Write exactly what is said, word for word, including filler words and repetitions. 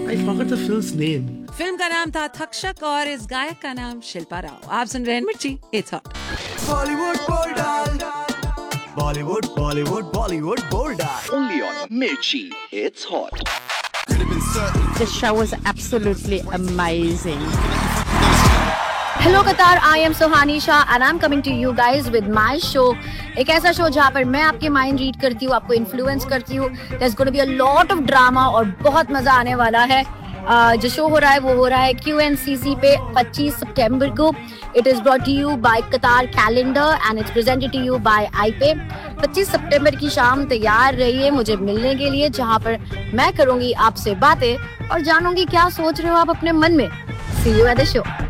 I forgot the film's name. Film का नाम था थक्षक और इस गायक का नाम शिल्पा राव। आप सुन रहे हैं मिर्ची it's hot. Bollywood bold Bollywood Bollywood Bollywood bold Only on Mirchi, it's hot. The show was absolutely amazing. Hello Qatar, I am Sohani Shah and I'm coming to you guys with my show. एक ऐसा शो जहाँ पर मैं आपके माइंड रीड करती हूँ, आपको influence करती हूँ. There's going to be a lot of drama और बहुत मजा आने वाला है. Uh, जो शो हो रहा है वो हो रहा है Q N C C पे पच्चीस सितंबर को. It is brought to you by Qatar Calendar and it's presented to you by I P A. पच्चीस सितंबर की शाम तैयार रहिए मुझे मिलने के लिए, जहाँ पर मैं करूँगी आपसे बातें और जानूंगी क्या सोच रहे हो आप अपने मन में. See you at the show.